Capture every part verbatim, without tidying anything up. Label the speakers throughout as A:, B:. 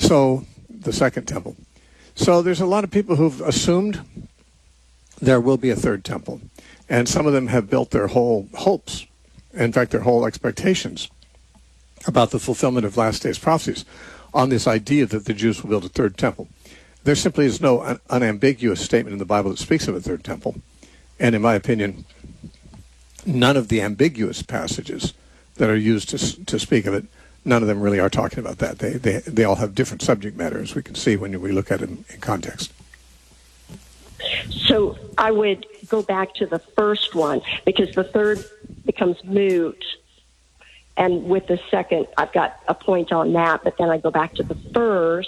A: So the second temple. So there's a lot of people who've assumed there will be a third temple. And some of them have built their whole hopes, in fact, their whole expectations about the fulfillment of last days prophecies on this idea that the Jews will build a third temple. There simply is no un- unambiguous statement in the Bible that speaks of a third temple. And in my opinion, none of the ambiguous passages that are used to to speak of it, none of them really are talking about that. They they they all have different subject matter, as we can see when we look at it in, in context.
B: So I would go back to the first one, because the third becomes moot. And with the second, I've got a point on that, but then I go back to the first.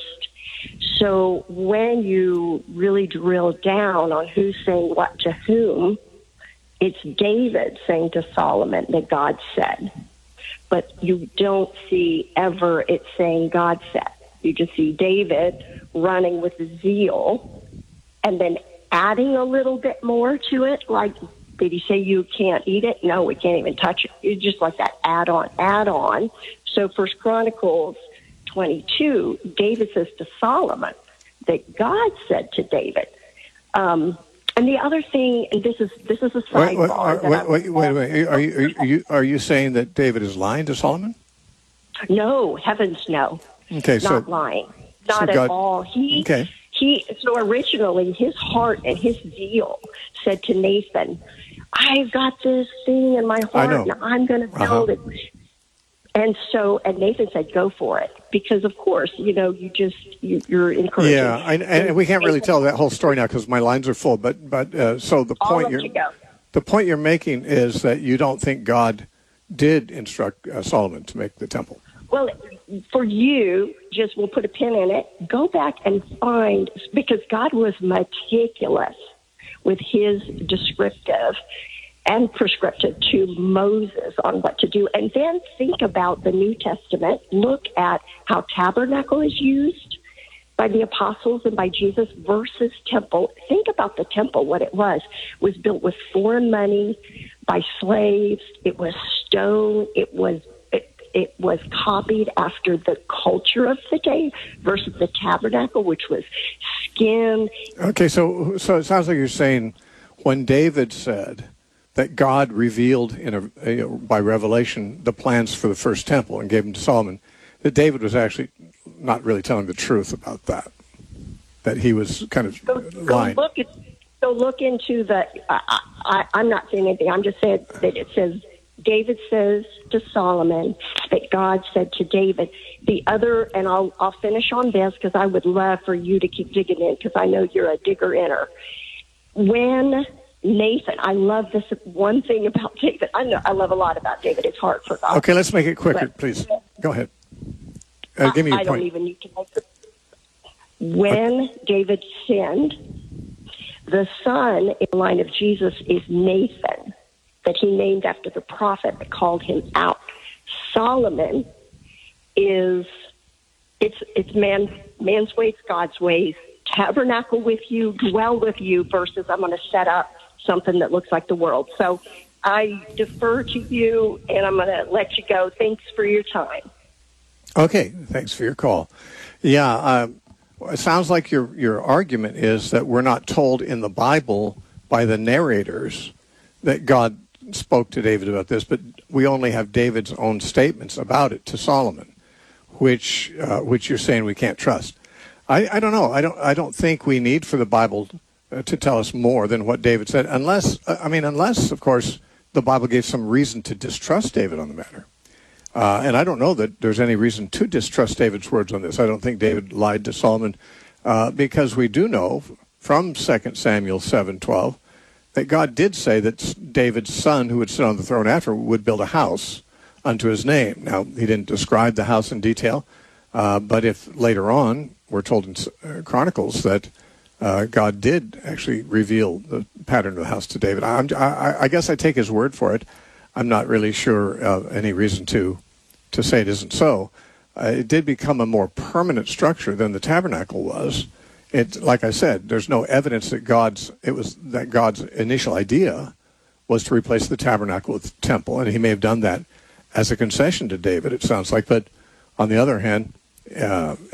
B: So when you really drill down on who's saying what to whom, it's David saying to Solomon that God said. But you don't see ever it saying God said. You just see David running with zeal and then adding a little bit more to it, like, did he say you can't eat it? No, we can't even touch it. It's just like that add-on, add-on. So First Chronicles twenty-two, David says to Solomon that God said to David. Um, and the other thing, and this is this is a sidebar.
A: Wait, wait, wait, wait, wait. Are you, are you are you saying that David is lying to Solomon?
B: No, heavens no.
A: Okay,
B: not
A: so
B: lying, not
A: so
B: at
A: God,
B: all. He
A: okay.
B: he. So originally, his heart and his zeal said to Nathan, "I've got this thing in my heart, and I'm going to build uh-huh. it." And so, and Nathan said, "Go for it," because of course, you know, you just you, you're encouraging.
A: Yeah, I, and we can't really tell that whole story now because my lines are full. But but uh, so the point you're
B: you go.
A: the point you're making is that you don't think God did instruct uh, Solomon to make the temple.
B: Well, for you, just we'll put a pin in it. Go back and find, because God was meticulous with his descriptive and prescriptive to Moses on what to do. And then think about the New Testament. Look at how tabernacle is used by the apostles and by Jesus versus temple. Think about the temple, what it was. It was built with foreign money, by slaves. It was stone. It was it, it was copied after the culture of the day versus the tabernacle, which was skin.
A: Okay, so so it sounds like you're saying when David said that God revealed in a, a, by revelation the plans for the first temple and gave them to Solomon, that David was actually not really telling the truth about that, that he was kind of
B: go,
A: lying.
B: Go look, at, go look into the, I, I, I'm not saying anything, I'm just saying that it says, David says to Solomon that God said to David. The other, and I'll, I'll finish on this because I would love for you to keep digging in because I know you're a digger-inner. When Nathan, I love this one thing about David. I know I love a lot about David. It's hard for God.
A: Okay, let's make it quicker, but, please. Go ahead. Uh, give me your
B: I, I
A: point.
B: don't even need to make it. When okay. David sinned, the son in the line of Jesus is Nathan, that he named after the prophet that called him out. Solomon is, it's it's man man's ways, God's ways. Tabernacle with you, dwell with you, versus I'm going to set up something that looks like the world. So I defer to you, and I'm going to let you go. Thanks for your time.
A: Okay, thanks for your call. Yeah, uh, it sounds like your your argument is that we're not told in the Bible by the narrators that God spoke to David about this, but we only have David's own statements about it to Solomon, which uh, which you're saying we can't trust. I, I don't know. I don't. I don't think we need for the Bible uh, to tell us more than what David said, unless uh, I mean, unless of course the Bible gave some reason to distrust David on the matter. Uh, and I don't know that there's any reason to distrust David's words on this. I don't think David lied to Solomon uh, because we do know from Second Samuel seven twelve that God did say that David's son, who would sit on the throne after, would build a house unto his name. Now, he didn't describe the house in detail, uh, but if later on we're told in uh, Chronicles that uh, God did actually reveal the pattern of the house to David, I'm, I, I guess I take his word for it. I'm not really sure uh, any reason to to say it isn't so. Uh, it did become a more permanent structure than the tabernacle was. It, like I said, there's no evidence that God's it was that God's initial idea was to replace the tabernacle with the temple, and he may have done that as a concession to David, it sounds like. But on the other hand, uh,